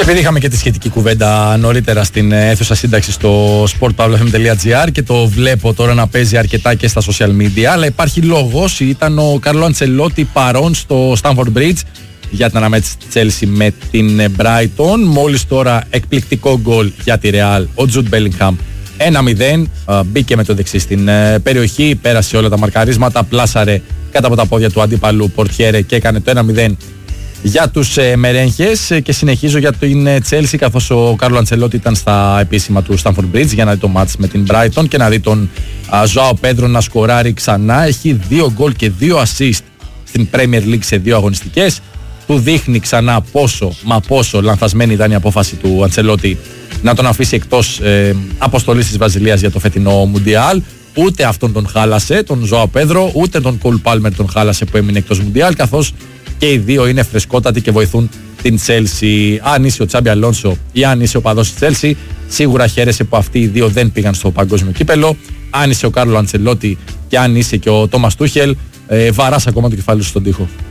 Επειδή είχαμε και τη σχετική κουβέντα νωρίτερα στην αίθουσα σύνταξη στο sportpavlafm.gr και το βλέπω τώρα να παίζει αρκετά και στα social media, αλλά υπάρχει λόγος, ήταν ο Κάρλο Αντσελότη παρόν στο Stamford Bridge για την αναμέτρηση της Chelsea με την Brighton. Μόλις τώρα εκπληκτικό γκολ για τη Real, ο Jude Bellingham 1-0, μπήκε με το δεξί στην περιοχή, πέρασε όλα τα μαρκαρίσματα, πλάσαρε κάτω από τα πόδια του αντίπαλου πορτιέρε και έκανε το 1-0 για τους μερέγχες. Και συνεχίζω για την Chelsea, καθώς ο Κάρλο Αντσελότη ήταν στα επίσημα του Stamford Bridge για να δει το μάτς με την Brighton και να δει τον Ζωάο Πέδρο να σκοράρει ξανά. Έχει 2 γκολ και 2 assist στην Premier League σε 2 αγωνιστικές. Του δείχνει ξανά πόσο λανθασμένη ήταν η απόφαση του Αντσελότη να τον αφήσει εκτός αποστολής της Βραζιλίας για το φετινό Μουντιάλ. Ούτε αυτόν τον χάλασε, τον Ζωάο Πέδρο, ούτε τον Κολ Πάλμερ τον χάλασε που έμεινε εκτός Μουντιάλ, καθώς και οι δύο είναι φρεσκότατοι και βοηθούν την Chelsea. Αν είσαι ο Τσάμπι Αλόνσο ή αν είσαι ο παδός της Chelsea, σίγουρα χαίρεσαι που αυτοί οι δύο δεν πήγαν στο παγκόσμιο κύπελο. Αν είσαι ο Κάρλο Αντσελότη και αν είσαι και ο Τόμας Τούχελ, βαράς ακόμα το κεφάλι σου στον τοίχο.